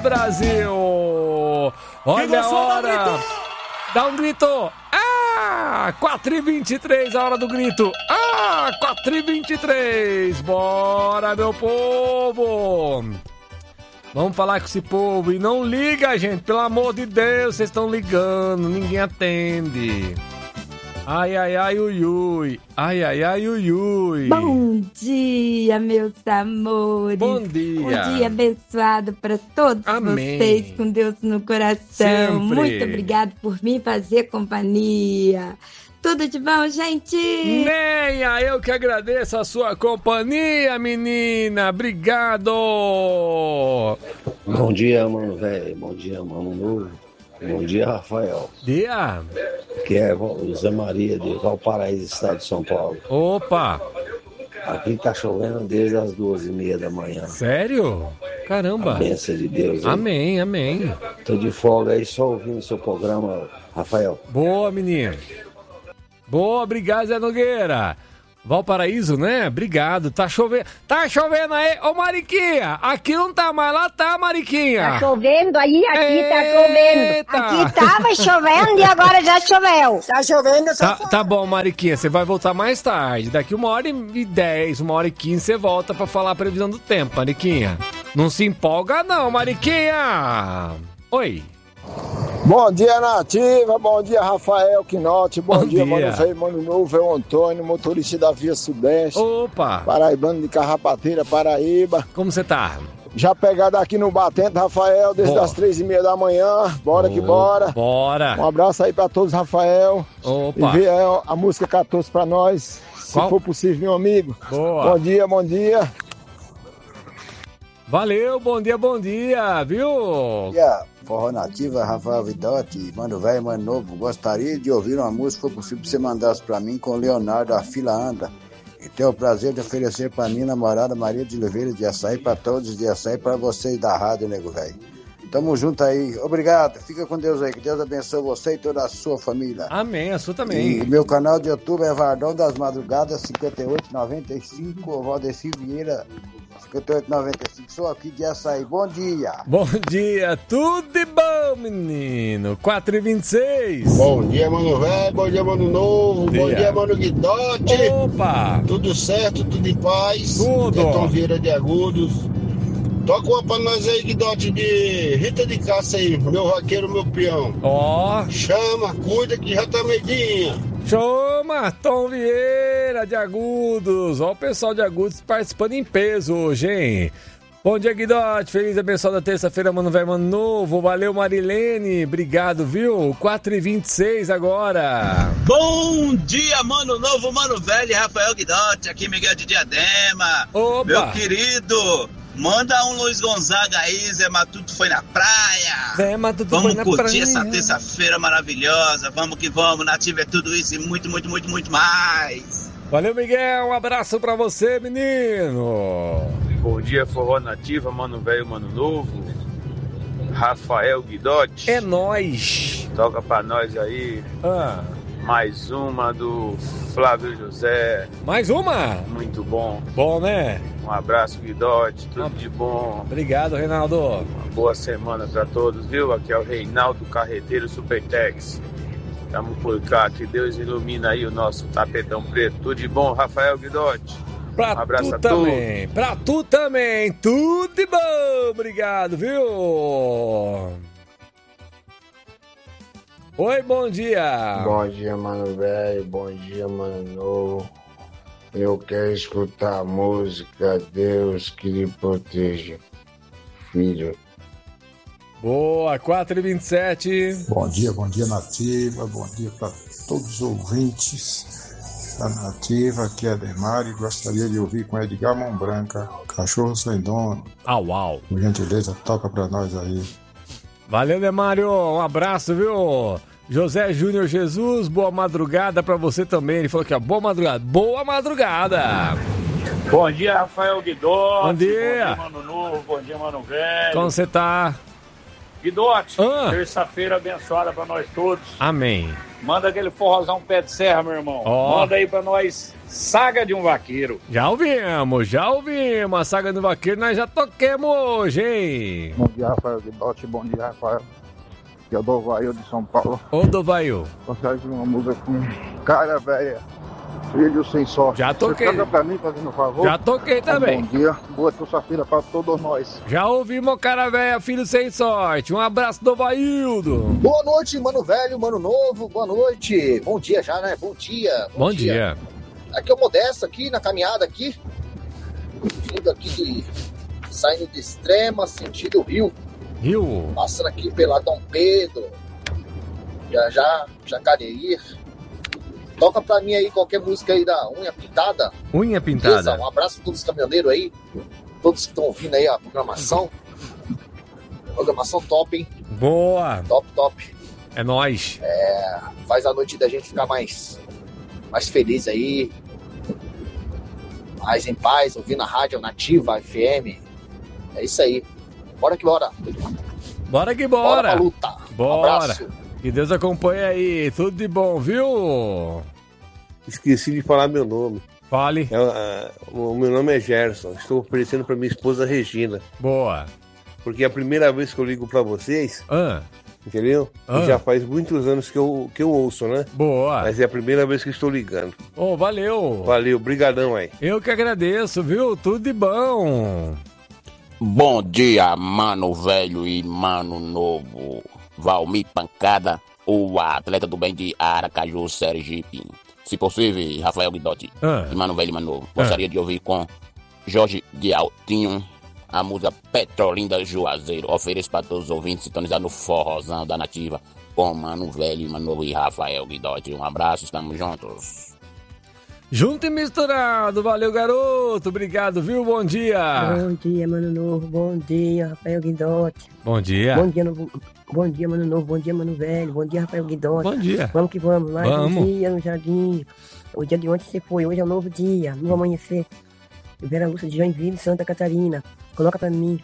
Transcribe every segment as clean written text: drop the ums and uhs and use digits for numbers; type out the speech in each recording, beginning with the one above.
Brasil! Olha a hora! Dá um grito! 4h23, a hora do grito! 4h23! Bora, meu povo! Vamos falar com esse povo e não liga, gente, pelo amor de Deus, vocês estão ligando, ninguém atende. Ai, ai, ai, ui, ui. Ai, ai, ai, ui, ui. Bom dia, meus amores. Bom dia. Um dia abençoado para todos Amém. vocês, com Deus no coração. Sempre. Muito obrigado por me fazer companhia. Tudo de bom, gente? Neia, eu que agradeço a sua companhia, menina. Obrigado. Bom dia, mano velho. Bom dia, mano novo. Bom dia, Rafael. Dia. Que é José Maria de Valparaíso, estado de São Paulo. Opa. Aqui tá chovendo desde as 2h30 da manhã. Sério? Caramba. A bênção de Deus. Hein? Amém, amém. Tô de folga aí, só ouvindo seu programa, Rafael. Boa, menino. Boa, obrigado, Zé Nogueira. Valparaíso, né? Obrigado. Tá chovendo aí. Ô, Mariquinha, aqui não tá mais, lá tá, Mariquinha. Tá chovendo aí, aqui Eita. tá chovendo. Aqui tava chovendo e agora já choveu. Tá chovendo, Tá bom, Mariquinha, você vai voltar mais tarde. Daqui 1h10, 1h15, você volta pra falar a previsão do tempo, Mariquinha. Não se empolga não, Mariquinha. Oi. Bom dia, Nativa. Bom dia, Rafael Quinote. Bom dia, dia. Mano Velho, Mano Novo, é o Antônio, motorista da Via Sudeste. Opa. Paraibano de Carrapateira, Paraíba. Como você tá? Já pegado aqui no Batente, Rafael, desde Boa. as 3h30 da manhã. Bora que bora. Bora. Um abraço aí pra todos, Rafael. Opa. E vê a música 14 pra nós, se Qual? for possível, meu amigo. Boa. Bom dia, bom dia. Valeu, bom dia, viu? Bom dia, Forró Nativa, Rafael Vidotti, Mano Velho, Mano Novo. Gostaria de ouvir uma música, se for possível, você mandasse pra mim com o Leonardo, a Fila Anda. E tenho o prazer de oferecer pra mim, namorada Maria de Oliveira de Açaí, pra todos de Açaí, pra vocês da rádio, nego velho. Tamo junto aí. Obrigado. Fica com Deus aí. Que Deus abençoe você e toda a sua família. Amém, a sua também. E meu canal de YouTube é Vardão das Madrugadas 5895, Valdeci Vieira 5895. Sou aqui de Açaí. Bom dia. Bom dia, tudo de bom, menino. 4h26. Bom dia, mano velho. Bom dia, mano novo. Bom dia, mano Guidote. Opa. Tudo certo, tudo em paz. Tudo. Tom Vieira de Agudos. Toca uma pra nós aí, Guidote, de Rita de Caça aí. Meu vaqueiro, meu peão. Ó. Chama, cuida que já tá medinha. Chama, Tom Vieira de Agudos. Ó o pessoal de Agudos participando em peso hoje, hein? Bom dia, Guidote. Feliz e abençoada terça-feira, mano velho, mano novo. Valeu, Marilene. Obrigado, viu? 4h26 agora. Bom dia, mano novo, mano velho. Rafael Guidote. Aqui, Miguel de Diadema. Opa. Meu querido, manda um Luiz Gonzaga aí. Zé Matuto foi na praia. Zé Matuto vamos foi na curtir praia. essa terça-feira maravilhosa. Vamos que vamos. Nativa é tudo isso e muito, muito, muito, muito mais. Valeu, Miguel. Um abraço pra você, menino. Bom dia, Forró Nativa, mano velho, mano novo. Rafael Guidotti. É nóis. Toca pra nós aí. Mais uma do Flávio José. Mais uma? Muito bom. Bom, né? Um abraço, Guidotti. Tudo de bom. Obrigado, Reinaldo. Uma boa semana pra todos, viu? Aqui é o Reinaldo Carreteiro Supertex. Tamo por cá. Que Deus ilumina aí o nosso tapetão preto. Tudo de bom, Rafael Guidotti. Pra um abraço tu a todos. também, pra tu também, tudo de bom, obrigado, viu? Oi, bom dia. Bom dia, mano velho, bom dia, mano novo. Eu quero escutar a música Deus que lhe proteja, filho. Boa, 4h27. Bom dia, Nativa, bom dia para todos os ouvintes da Nativa, aqui é Ademar e gostaria de ouvir com Edgar Mão Branca, Cachorro Sem Dono. Uau. Por gentileza, toca pra nós aí. Valeu, Demário, um abraço, viu? José Júnior Jesus, boa madrugada pra você também. Ele falou que boa madrugada. Boa madrugada. Bom dia, Rafael Guidotti. Bom dia. Bom dia, mano novo. Bom dia, mano velho. Como você tá? Guidote, terça-feira abençoada pra nós todos. Amém. Manda aquele forrozão pé de serra, meu irmão. Manda aí pra nós, Saga de um Vaqueiro. Já ouvimos. A Saga do Vaqueiro nós já toquemos hoje, hein? Bom dia, Rafael Guidotti. Bom dia, Rafael. Que é o Dovail de São Paulo. Ô, Dovail. Gostaria de uma música com Cara Velha, Filho Sem Sorte. Já toquei. Você toca pra mim, fazendo um favor? Já toquei também. Bom dia, boa terça-feira pra todos nós. Já ouvimos, Cara Velha, Filho Sem Sorte. Um abraço, Dovaildo. Boa noite, mano velho, mano novo. Boa noite. Bom dia já, né? Bom dia. Bom dia. Aqui é o Modesto, aqui na caminhada aqui. Vindo aqui, saindo de Extrema, sentido Rio. Passando aqui pela Dom Pedro, Jacareí. Toca pra mim aí qualquer música aí da Unha Pintada. Unha Pintada. Beleza? Um abraço a todos os caminhoneiros aí, todos que estão ouvindo aí a programação. Programação top, hein? Boa. Top. É nóis. Faz a noite da gente ficar mais feliz aí, mais em paz, ouvindo a rádio Nativa FM. É isso aí. Bora que bora. Bora que bora. Bora pra luta. Bora. Um abraço. Que Deus acompanhe aí. Tudo de bom, viu? Esqueci de falar meu nome. Fale. O meu nome é Gerson. Estou oferecendo para minha esposa Regina. Boa. Porque é a primeira vez que eu ligo para vocês. Entendeu? E já faz muitos anos que eu ouço, né? Boa. Mas é a primeira vez que estou ligando. Valeu. Valeu, brigadão aí. Eu que agradeço, viu? Tudo de bom. Bom dia, mano velho e mano novo. Valmir Pancada, o atleta do bem de Aracaju, Sergipe. Se possível, Rafael Guidotti e mano velho e mano novo. Gostaria de ouvir com Jorge de Altinho a música Petrolinda Juazeiro. Ofereço para todos os ouvintes sintonizados no forrozão da Nativa com mano velho e mano novo e Rafael Guidotti. Um abraço, estamos juntos. Junto e misturado, valeu garoto, obrigado, viu? Bom dia. Bom dia, mano novo, bom dia, Rafael Guidotti. Bom dia. Bom dia, mano novo, bom dia, mano velho, bom dia, Rafael Guidotti. Bom dia. Vamos que vamos, mais vamos. Um dia no jardim. O dia de ontem você foi, hoje é um novo dia, novo amanhecer. Vera Lúcia de Joinville, Santa Catarina. Coloca pra mim,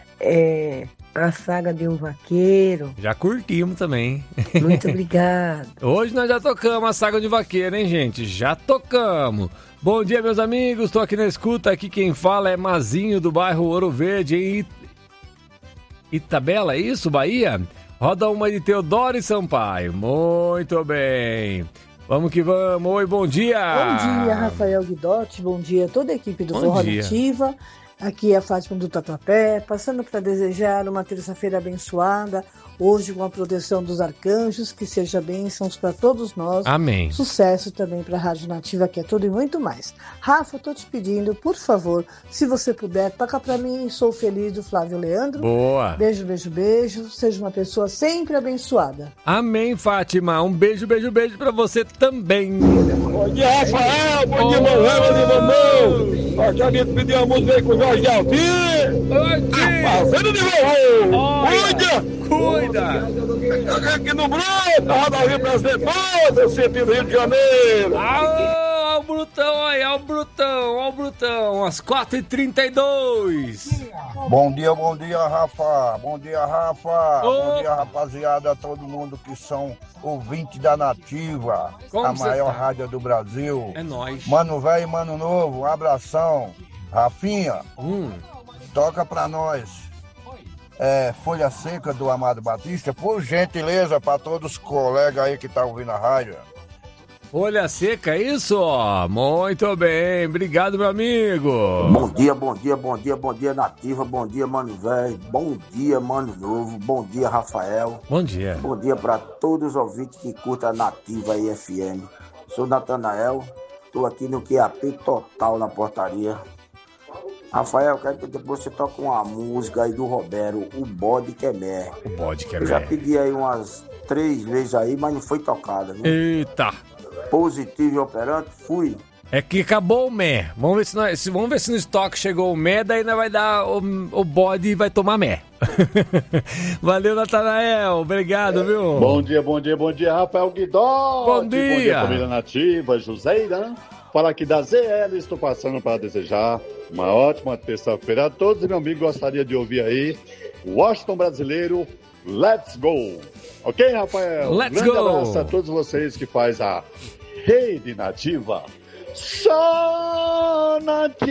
A Saga de um Vaqueiro. Já curtimos também. Muito obrigado. Hoje nós já tocamos a Saga de Vaqueiro, hein, gente? Já tocamos. Bom dia, meus amigos. Estou aqui na escuta. Aqui quem fala é Mazinho, do bairro Ouro Verde, em Itabela, é isso, Bahia? Roda uma de Teodoro e Sampaio. Muito bem. Vamos que vamos. Oi, bom dia. Bom dia, Rafael Guidotti. Bom dia a toda a equipe do Forró Nativa. Aqui é a Fátima do Tatuapé, passando para desejar uma terça-feira abençoada, hoje com a proteção dos arcanjos, que seja bênçãos para todos nós. Amém. Sucesso também para a Rádio Nativa, que é tudo e muito mais. Rafa, eu tô te pedindo, por favor, se você puder, toca para mim, Sou Feliz, do Flávio Leandro. Boa. Beijo, beijo, beijo. Seja uma pessoa sempre abençoada. Amém, Fátima. Um beijo, beijo, beijo para você também. Bom dia, Rafael. Bom dia, Manuel. Gostaria de pedir uma música aí com o Jorge Altinho. Fazendo de vovô. Cuida. Aqui no Bruto, Rodovia Presidente Moura, sentido Rio de Janeiro. Ó o Brutão aí, ó o Brutão. Às 4h32. Bom dia, Rafa. Bom dia, rapaziada. Todo mundo que são ouvintes da Nativa, a maior rádio do Brasil. É nóis. Mano velho e mano novo, um abração. Rafinha, toca pra nós. Folha Seca do Amado Batista, por gentileza, para todos os colegas aí que tá ouvindo a rádio. Folha Seca, isso? Muito bem, obrigado, meu amigo. Bom dia, Nativa, bom dia, mano velho, bom dia, mano novo, bom dia, Rafael. Bom dia. Bom dia para todos os ouvintes que curtam a Nativa e FM. Sou Natanael, tô aqui no QAP Total, na portaria. Rafael, quero que depois você toque uma música aí do Roberto, O Bode Quemé. O Bode Quemé. Eu já pedi aí umas 3 vezes aí, mas não foi tocada, viu? Eita. Positivo e operante, fui. É que acabou o mé. Vamos ver se no estoque chegou o mé, daí nós vai dar o bode e vai tomar mé. Valeu, Natanael. Obrigado, viu? Bom dia, Rafael Guidotti. Bom dia, família Nativa, Joseira. Fala aqui da ZL, estou passando para desejar uma ótima terça-feira a todos. E meu amigo gostaria de ouvir aí o Washington Brasileiro, Let's go! Ok, Rafael? Let's Grande go! abraço a todos vocês que faz a Rede Nativa. Só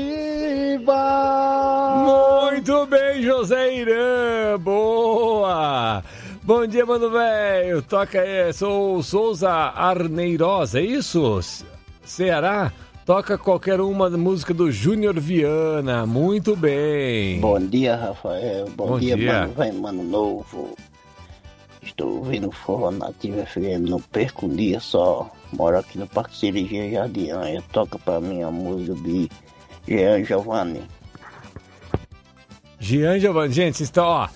Nativa! Muito bem, José Irã, boa! Bom dia, mano velho, toca aí, sou Souza Arneirosa, é isso? Ceará? Toca qualquer uma música do Júnior Viana, muito bem. Bom dia, Rafael, bom dia, mano velho, mano novo. Estou ouvindo Forró Nativa FM, não perco um dia só. Moro aqui no Parque Cirurgia Jardim Anha. Toca pra mim a música de Jean Giovanni. Jean Giovanni, gente, vocês estão, ó.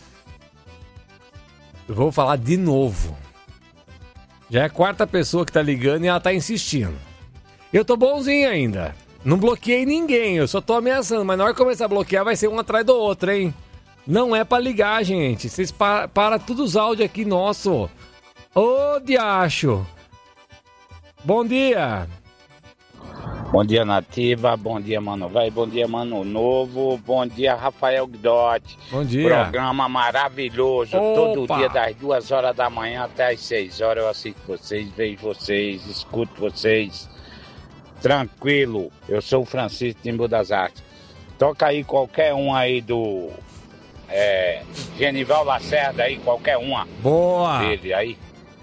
Eu vou falar de novo. Já é a quarta pessoa que tá ligando e ela tá insistindo. Eu tô bonzinho ainda. Não bloqueei ninguém, eu só tô ameaçando. Mas na hora que começar a bloquear vai ser um atrás do outro, hein? Não é pra ligar, gente. Vocês para todos os áudios aqui, nosso. Ô, diacho. Bom dia. Bom dia, Nativa. Bom dia, Mano Vai. Bom dia, Mano Novo. Bom dia, Rafael Guidotti. Bom dia. Programa maravilhoso. Opa. Todo dia, das 2 horas da manhã até as 6 horas. Eu assisto vocês, vejo vocês, escuto vocês. Tranquilo. Eu sou o Francisco Timbu das Artes. Toca aí qualquer um aí do... Genival Lacerda aí, qualquer uma. Boa. Dele aí.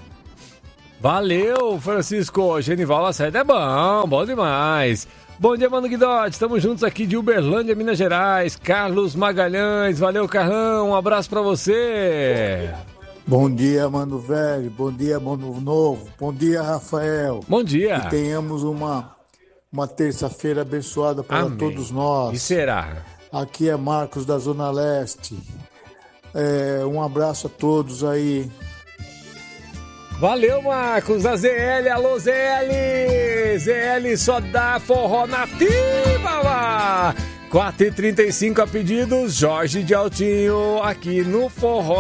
Valeu, Francisco. Genival Lacerda é bom demais. Bom dia, Mano Guidotti. Estamos juntos aqui de Uberlândia, Minas Gerais. Carlos Magalhães. Valeu, Carlão. Um abraço pra você. Bom dia, Mano Velho. Bom dia, Mano Novo. Bom dia, Rafael. Bom dia. Que tenhamos uma terça-feira abençoada para todos nós. E será? Aqui é Marcos da Zona Leste. Um abraço a todos aí. Valeu, Marcos. A ZL, alô, ZL. ZL só dá Forró Nativa. 4h35 a pedidos, Jorge de Altinho, aqui no Forró